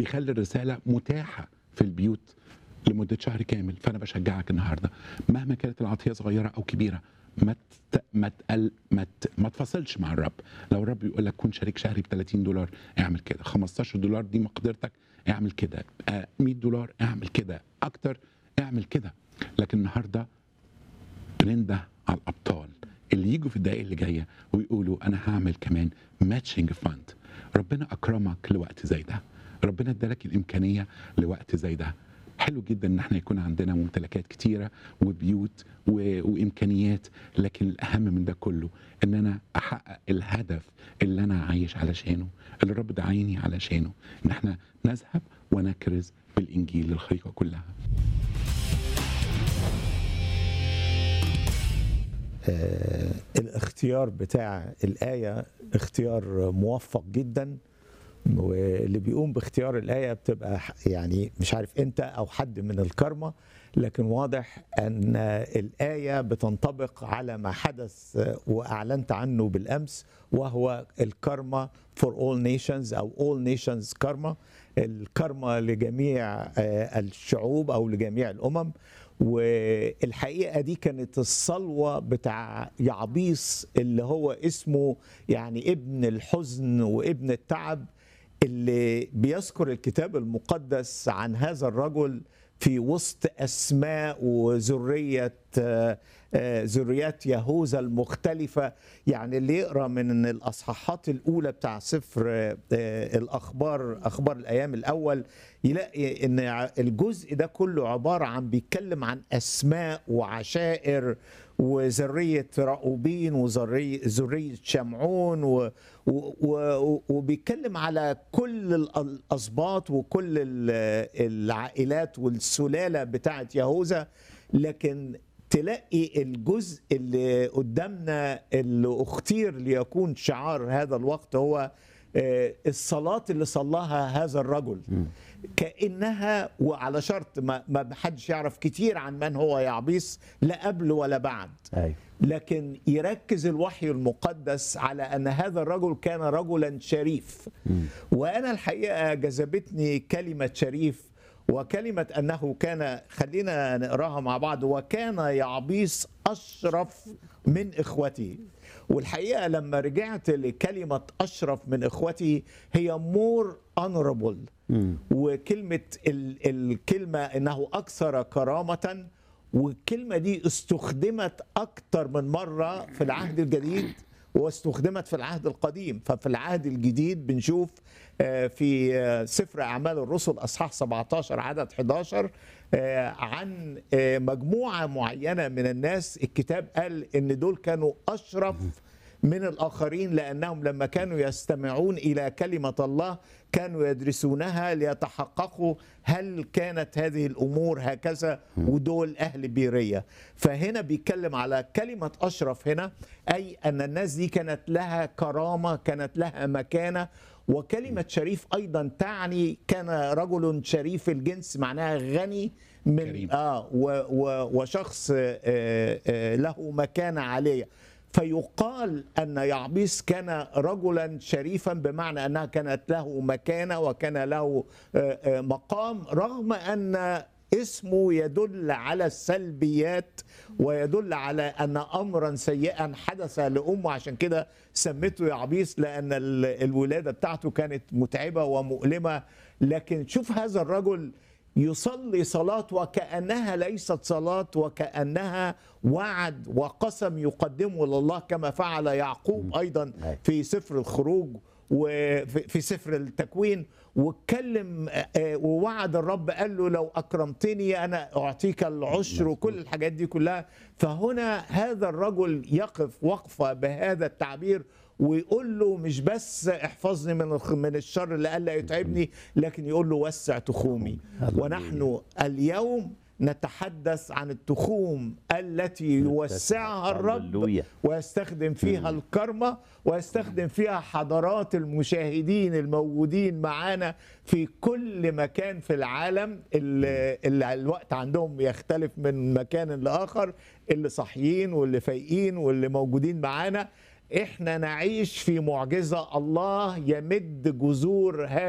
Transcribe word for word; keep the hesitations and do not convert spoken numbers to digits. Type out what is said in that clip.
بيخلي الرساله متاحه في البيوت لمده شهر كامل. فانا بشجعك النهارده مهما كانت العطيه صغيره او كبيره، ما ت... ما تقل... ما, ت... ما تفاصلش مع الرب. لو الرب يقول لك كن شريك شهري ب ثلاثين دولار اعمل كده، خمستاشر دولار دي مقدرتك اعمل كده، مية دولار اعمل كده، اكتر اعمل كده. لكن النهارده بننده على الابطال اللي يجوا في الدقائق اللي جايه ويقولوا انا هعمل كمان ماتشنج فاند. ربنا اكرمك لوقت زي ده، ربنا ادالك الامكانيه لوقت زي ده. حلو جدا ان احنا يكون عندنا ممتلكات كتيره وبيوت و... وامكانيات، لكن الاهم من ده كله ان انا احقق الهدف اللي انا عايش علشانه، اللي الرب دعيني علشانه، ان احنا نذهب ونكرز بالانجيل للخليقه كلها. آه الاختيار بتاع الآية اختيار موفق جدا، واللي بيقوم باختيار الآية بتبقى يعني مش عارف انت او حد من الكرمة، لكن واضح ان الآية بتنطبق على ما حدث واعلنت عنه بالامس، وهو الكرمة for all nations او all nations كرمة، الكرمة لجميع الشعوب او لجميع الامم. والحقيقة دي كانت الصلوة بتاع يعبيس اللي هو اسمه يعني ابن الحزن وابن التعب، اللي بيذكر الكتاب المقدس عن هذا الرجل في وسط أسماء وذرية ذريات يهوذا المختلفة. يعني اللي يقرأ من الأصحاحات الأولى بتاع سفر الأخبار، أخبار الأيام الأول، يلاقي أن الجزء ده كله عبارة عن بيتكلم عن أسماء وعشائر وذرية رأوبين وذرية شمعون، وبيتكلم على كل الأسباط وكل العائلات والسلالة بتاعت يهوذا. لكن تلاقي الجزء اللي قدامنا اللي اختير ليكون شعار هذا الوقت هو الصلاة اللي صلاها هذا الرجل، كأنها وعلى شرط ما ما حدش يعرف كتير عن من هو يعبيس لا قبل ولا بعد، لكن يركز الوحي المقدس على أن هذا الرجل كان رجلا شريف. وأنا الحقيقة جذبتني كلمة شريف وكلمة أنه كان، خلينا نقراها مع بعض، وكان يعبيس أشرف من إخوته. والحقيقة لما رجعت لكلمة أشرف من إخوته هي more honorable، وكلمة الكلمة أنه أكثر كرامة، والكلمة دي استخدمت أكثر من مرة في العهد الجديد واستخدمت في العهد القديم. ففي العهد الجديد بنشوف في سفر أعمال الرسل أصحاح سبعتاشر عدد حداشر عن مجموعة معينة من الناس، الكتاب قال إن دول كانوا أشرف من الآخرين، لأنهم لما كانوا يستمعون إلى كلمة الله كانوا يدرسونها ليتحققوا هل كانت هذه الأمور هكذا، ودول أهل بيرية. فهنا بيتكلم على كلمة أشرف هنا، أي أن الناس دي كانت لها كرامة، كانت لها مكانة. وكلمة شريف أيضا تعني كان رجل شريف الجنس، معناها غني من كريم. آه و و وشخص آه آه له مكانة عالية. فيقال أن يعبيس كان رجلا شريفا بمعنى أنها كانت له مكانة وكان له مقام، رغم أن اسمه يدل على السلبيات ويدل على أن أمرا سيئا حدث لأمه، عشان كده سمته يعبيس لأن الولادة بتاعته كانت متعبة ومؤلمة. لكن شوف هذا الرجل يصلي صلاة وكأنها ليست صلاة، وكأنها وعد وقسم يقدمه لله، كما فعل يعقوب أيضا في سفر الخروج وفي سفر التكوين. واتكلم ووعد الرب، قال له لو أكرمتني أنا أعطيك العشر وكل الحاجات دي كلها. فهنا هذا الرجل يقف وقفة بهذا التعبير ويقول له مش بس احفظني من من الشر اللي قال لا يتعبني، لكن يقول له وسع تخومي. ونحن اليوم نتحدث عن التخوم التي يوسعها الرب ويستخدم فيها الكرمة ويستخدم فيها حضارات المشاهدين الموجودين معانا في كل مكان في العالم، اللي, اللي الوقت عندهم يختلف من مكان لآخر، اللي صحيين واللي فايقين واللي موجودين معانا. احنا نعيش في معجزة، الله يمد جذور هذه